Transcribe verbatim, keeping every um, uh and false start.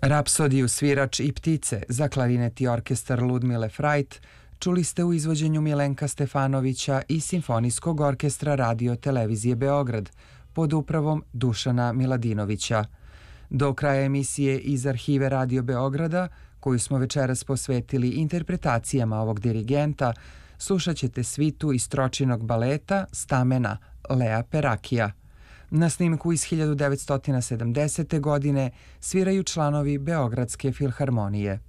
Rapsodiju Svirač i ptice za klarinet i orkestar Ludmile Frajt čuli ste u izvođenju Milenka Stefanovića i Simfonijskog orkestra Radio Televizije Beograd pod upravom Dušana Miladinovića. Do kraja emisije iz arhive Radio Beograda, koju smo večeras posvetili interpretacijama ovog dirigenta, slušat ćete svitu iz Tročinog baleta Stamena Lea Perakija. Na snimku iz hiljadu devetsto sedamdesete. godine sviraju članovi Beogradske filharmonije.